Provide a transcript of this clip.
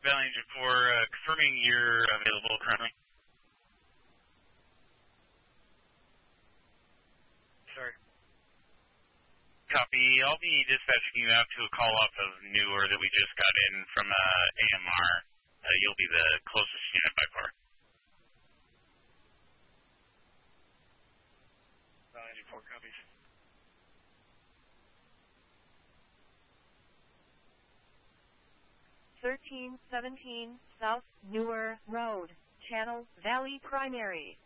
Valley Engine 4, confirming you're available currently. Sorry. Copy. I'll be dispatching you out to a call off of Newer that we just got in from AMR. You'll be the closest unit by far. Valley Engine 4 copies. 1317 South Newer Road, Channel Valley Primary.